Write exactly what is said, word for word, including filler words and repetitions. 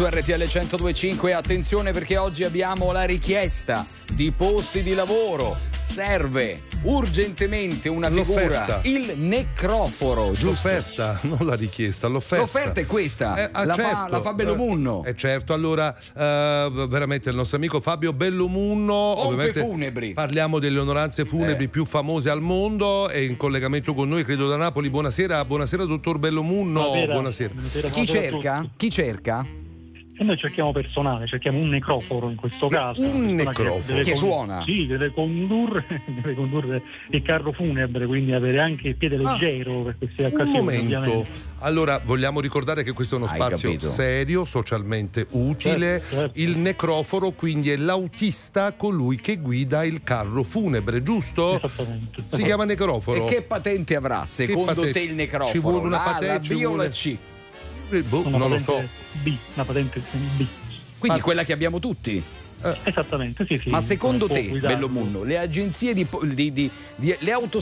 su R T L centodue e cinque. Attenzione, perché oggi abbiamo la richiesta di posti di lavoro. Serve urgentemente una figura, l'offerta. Il necroforo, giusto? L'offerta, non la richiesta, l'offerta. L'offerta è questa, eh, ah, la, certo. fa, la fa Bellomunno. Eh, eh, certo, allora eh, veramente il nostro amico Fabio Bellomunno. Ovviamente funebri. Parliamo delle onoranze funebri Eh. più famose al mondo, è in collegamento con noi, credo da Napoli. Buonasera, buonasera dottor Bellomunno. Buonasera. Buonasera. Buonasera. Chi Buonasera a cerca? tutti. Chi cerca? E noi cerchiamo personale, cerchiamo un necroforo in questo caso. Un una persona necroforo. deve Che suona? Sì, deve condurre, deve condurre il carro funebre, quindi avere anche il piede leggero per queste Un occasioni. momento, ovviamente. allora vogliamo ricordare che questo è uno Hai spazio capito. serio, socialmente utile. Certo, certo. Il necroforo quindi è l'autista, colui che guida il carro funebre, giusto? Esattamente. Si chiama necroforo. E che patente avrà secondo patente? te il necroforo? Ci vuole una La, patente, la ci B o vuole- la C? Eh, boh, Una non lo patente so. B, una patente B. Quindi Ma- quella che abbiamo tutti. Esattamente, sì, sì. Ma secondo può te, guidare. Bellomunno, le agenzie di, di, di, di le